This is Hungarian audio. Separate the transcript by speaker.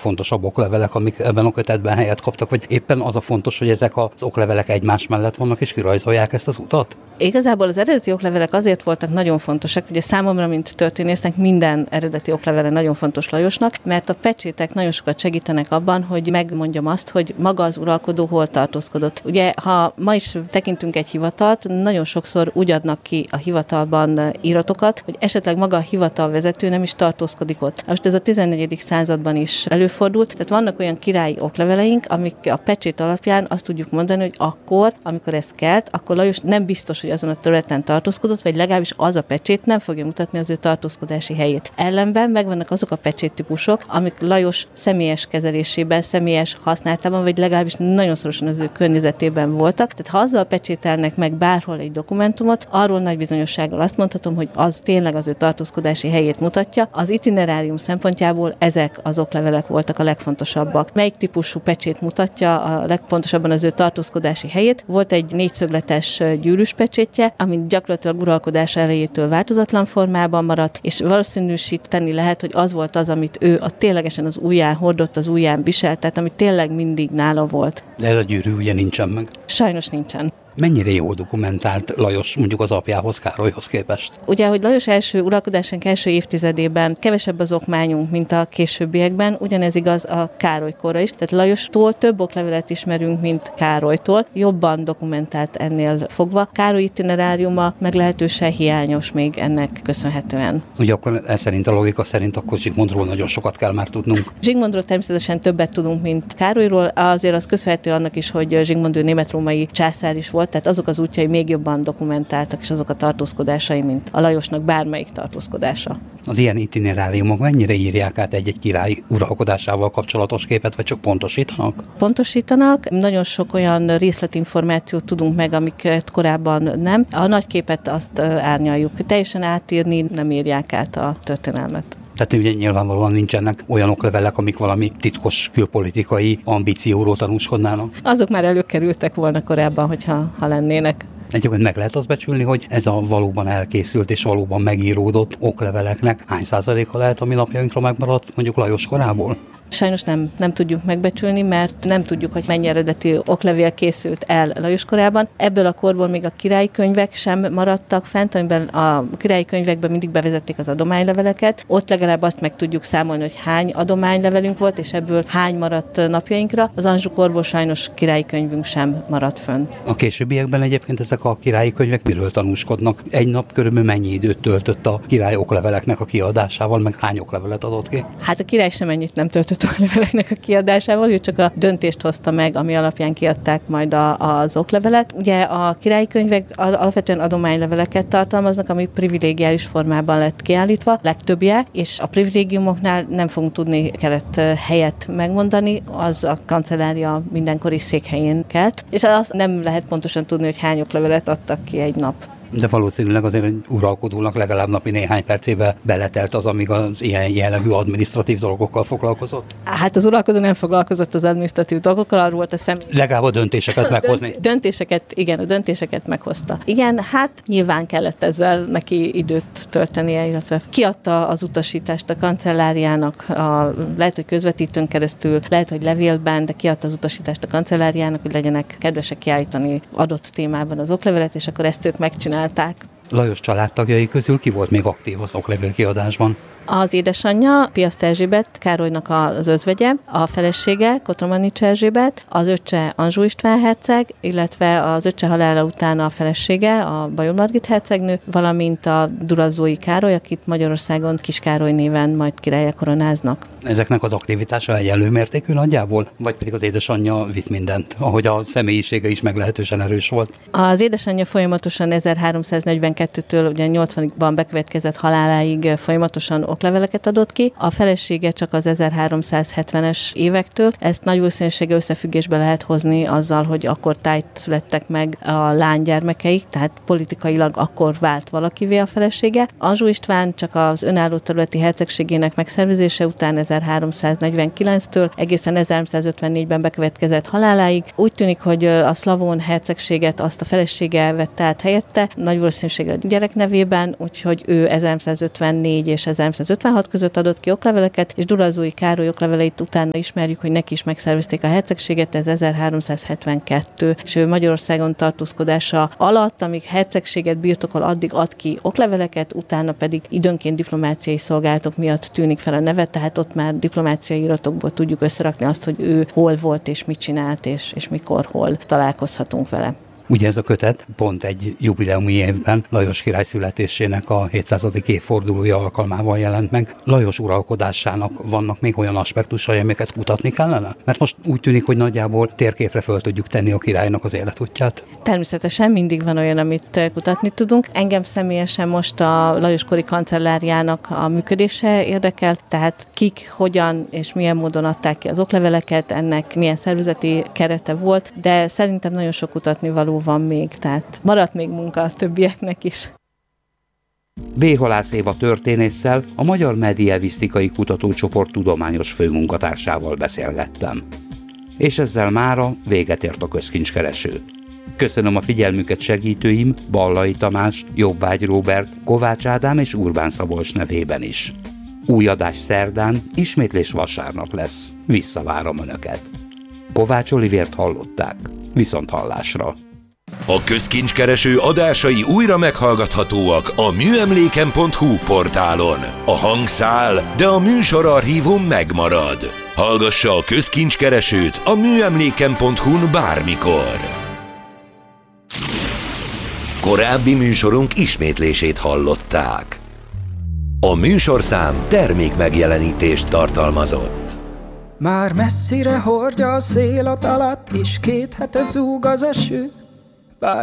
Speaker 1: legfontosabb oklevelek, amik ebben a kötetben helyet kaptak, vagy éppen az a fontos, hogy ezek az oklevelek egymás mellett vannak, és kirajzolják ezt az utat?
Speaker 2: Igazából az eredeti oklevelek azért voltak nagyon fontosak, ugye számomra, mint történésznek, minden eredeti oklevele nagyon fontos Lajosnak, mert a pecsétek nagyon sokat segítenek abban, hogy megmondjam azt, hogy maga az uralkodó hol tartózkodott. Ugye, ha ma is tekintünk egy hivatalt, nagyon sokszor úgy adnak ki a hivatalban iratokat, hogy esetleg maga a hivatalvezető nem is tartózkodik ott. Most ez a 14. században is előfordult, tehát vannak olyan királyi okleveleink, amik a pecsét alapján azt tudjuk mondani, hogy akkor, amikor ez kelt, akkor Lajos nem biztos, hogy azon a területen tartózkodott, vagy legalábbis az a pecsét nem fogja mutatni az ő tartózkodási helyét. Ellenben megvannak azok a pecséttípusok, amik Lajos személyes kezelésében, személyes használatában, vagy legalábbis nagyon szorosan az ő környezetében voltak. Tehát ha azzal pecsételnek meg bárhol egy dokumentumot, arról nagy bizonyossággal azt mondhatom, hogy az tényleg az ő tartózkodási helyét mutatja. Az itinerárium szempontjából ezek az oklevelek voltak a legfontosabbak. Melyik típusú pecsét mutatja a legpontosabban az ő tartózkodási helyét? Volt egy négyszögletes gyűrűs pecsétje, amit gyakorlatilag uralkodás elejétől változatlan formában maradt, és valószínűsíteni lehet, hogy az volt az, amit ő ténylegesen az ujján hordott, az ujján viselt, tehát ami tényleg mindig nála volt.
Speaker 1: De ez a gyűrű ugye nincsen meg.
Speaker 2: Sajnos nincsen.
Speaker 1: Mennyire jól dokumentált Lajos mondjuk az apjához, Károlyhoz képest?
Speaker 2: Ugye, hogy Lajos uralkodásának első évtizedében kevesebb az okmányunk, mint a későbbiekben, ugyanez igaz a Károly korra is. Tehát Lajostól több oklevelet ismerünk, mint Károlytól, jobban dokumentált ennél fogva. Károly itineráriuma meglehetősen hiányos még ennek köszönhetően.
Speaker 1: Ugye akkor ez szerint, a logika szerint akkor Zsigmondról nagyon sokat kell már tudnunk.
Speaker 2: Zsigmondról természetesen többet tudunk, mint Károlyról, azért az köszönhető annak is, hogy Zsigmond ő német-római császár is volt, tehát azok az útjai még jobban dokumentáltak, és azok a tartózkodásai, mint a Lajosnak bármelyik tartózkodása.
Speaker 1: Az ilyen itineráriumok mennyire írják át egy-egy király uralkodásával kapcsolatos képet, vagy csak pontosítanak?
Speaker 2: Pontosítanak. Nagyon sok olyan részletinformációt tudunk meg, amiket korábban nem. A nagy képet azt árnyaljuk. Teljesen átírni nem írják át a történelmet.
Speaker 1: Tehát ugye nyilvánvalóan nincsenek olyan oklevelek, amik valami titkos külpolitikai ambícióról tanúskodnának.
Speaker 2: Azok már előkerültek volna korábban, hogyha lennének.
Speaker 1: Egyébként meg lehet azt becsülni, hogy ez a valóban elkészült és valóban megíródott okleveleknek hány százaléka lehet, ami napjainkra megmaradt mondjuk Lajos korából?
Speaker 2: Sajnos nem tudjuk megbecsülni, mert nem tudjuk, hogy mennyi eredeti oklevél készült el Lajos korában. Ebből a korból még a királyi könyvek sem maradtak fent, amiben a királyi könyvekben mindig bevezették az adományleveleket. Ott legalább azt meg tudjuk számolni, hogy hány adománylevelünk volt, és ebből hány maradt napjainkra. Az Anjou korból sajnos királyi könyvünk sem maradt fönn.
Speaker 1: A későbbiekben egyébként ezek a királyi könyvek miről tanúskodnak? Egy nap körülbelül mennyi időt töltött a király okleveleknek a kiadásával, meg hány oklevelet adott ki?
Speaker 2: Hát a király sem ennyit nem töltött okleveleknek a kiadásával, ő csak a döntést hozta meg, ami alapján kiadták majd az oklevelet. Ugye a királyi könyvek alapvetően adományleveleket tartalmaznak, ami privilégiális formában lett kiállítva, legtöbbje, és a privilégiumoknál nem fogunk tudni kellett helyet megmondani, az a kancellária mindenkori székhelyén kelt, és azt nem lehet pontosan tudni, hogy hány oklevelet adtak ki egy nap.
Speaker 1: De valószínűleg azért egy uralkodónak legalább napi néhány percébe beletelt az, amíg az ilyen jellegű adminisztratív dolgokkal foglalkozott.
Speaker 2: Hát az uralkodó nem foglalkozott az adminisztratív dolgokkal, arról volt a személy.
Speaker 1: Legalább a döntéseket meghozni.
Speaker 2: A döntéseket meghozta. Igen, hát nyilván kellett ezzel neki időt töltenie, illetve kiadta az utasítást a kancelláriának, lehet, hogy közvetítőn keresztül, lehet, hogy levélben, de kiadta az utasítást a kancelláriának, hogy legyenek kedvesek kiállítani adott témában az oklevelet, és akkor ezt ők megcsinálták.
Speaker 1: Lajos családtagjai közül ki volt még aktív az oklevél kiadásban?
Speaker 2: Az édesanyja, Piast Erzsébet, Károlynak az özvegye, a felesége, Kotromanics Erzsébet, az öccse Anjou István herceg, illetve az öccse halála után a felesége, a Bajor Margit hercegnő, valamint a Durazói Károly, akit Magyarországon Kis Károly néven majd királlyá koronáznak.
Speaker 1: Ezeknek az aktivitása egyenlő mértékű nagyjából? Vagy pedig az édesanyja vitt mindent, ahogy a személyisége is meglehetősen erős volt? Az
Speaker 2: édesanyja folyamatosan 1342-től ugye 80-ban bekövetkezett haláláig folyamatosan okleveleket adott ki. A felesége csak az 1370-es évektől. Ezt nagy valószínűséggel összefüggésbe lehet hozni azzal, hogy akkor tájt születtek meg a lánygyermekeik, tehát politikailag akkor vált valakivé a felesége. Anjou István csak az önálló területi hercegségének megszervezése után 1349-től egészen 1354-ben bekövetkezett haláláig. Úgy tűnik, hogy a szlavón hercegséget azt a felesége vette át helyette, nagy valószínűséggel a gyerek nevében, úgyhogy ő 1354 és 1355 1956 között adott ki okleveleket, és Durazói Károly okleveleit utána ismerjük, hogy neki is megszervezték a hercegséget, ez 1372, és ő Magyarországon tartózkodása alatt, amíg hercegséget birtokol, addig ad ki okleveleket, utána pedig időnként diplomáciai szolgálatok miatt tűnik fel a neve, tehát ott már diplomáciai iratokból tudjuk összerakni azt, hogy ő hol volt és mit csinált, és mikor, hol találkozhatunk vele.
Speaker 1: Ugye ez a kötet pont egy jubileumi évben Lajos király születésének a 700. évfordulója alkalmával jelent meg. Lajos uralkodásának vannak még olyan aspektusai, amiket kutatni kellene? Mert most úgy tűnik, hogy nagyjából térképre föl tudjuk tenni a királynak az életútját.
Speaker 2: Természetesen mindig van olyan, amit kutatni tudunk. Engem személyesen most a Lajos-kori kancelláriának a működése érdekel, tehát kik, hogyan és milyen módon adták ki az okleveleket, ennek milyen szervezeti kerete volt, de szerintem nagyon sok kutatni való van még, tehát maradt még munka a többieknek is.
Speaker 1: B. Halász Éva történésszel, a Magyar Medievisztikai Kutatócsoport tudományos főmunkatársával beszélgettem. És ezzel mára véget ért a Közkincskereső. Köszönöm a figyelmüket segítőim, Ballai Tamás, Jobbágy Róbert, Kovács Ádám és Urbán Szabolcs nevében is. Új adás szerdán, ismétlés vasárnap lesz. Visszavárom Önöket. Kovács Olivért hallották. Viszonthallásra.
Speaker 3: A Közkincskereső adásai újra meghallgathatóak a műemléken.hu portálon. A hang száll, de a műsorarchívum megmarad. Hallgassa a Közkincskeresőt a műemléken.hu-n bármikor. Korábbi műsorunk ismétlését hallották. A műsorszám termékmegjelenítést tartalmazott.
Speaker 4: Már messzire hordja a szél a talat, és 2 hete zúg az eső.